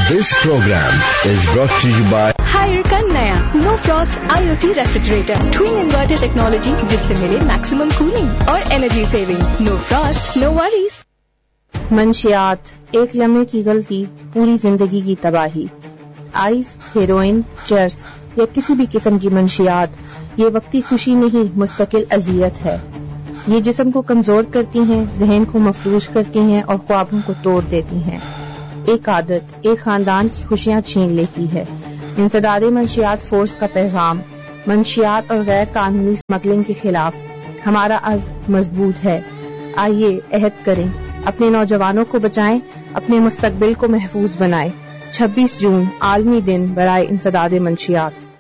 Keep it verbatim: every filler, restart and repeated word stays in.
This program is brought to you by Hurricane Naya No Frost IoT Refrigerator Twin Inverter Technology, जिससे मिले maximum cooling और energy saving. No frost, no worries. मंशियात, एक लम्हे की गलती पूरी जिंदगी की तबाही. आइस, हेरोइन, चर्स या किसी भी किस्म की मंशियात ये वक्ती खुशी नहीं, मुस्तकिल अजियत है. ये जिस्म को कमजोर करती हैं, जहन को मफलूज करती हैं और ख्वाबों को तोड़ देती हैं. एक आदत एक खानदान की खुशियां छीन लेती है. इंसदाद मंशियात फोर्स का पैगाम. मंशियात और गैर कानूनी स्मगलिंग के खिलाफ हमारा अज़्म मजबूत है. आइए अहद करें, अपने नौजवानों को बचाएं, अपने मुस्तकबिल को महफूज बनाएं. छब्बीस जून आलमी दिन बराए इंसदाद मंशियात.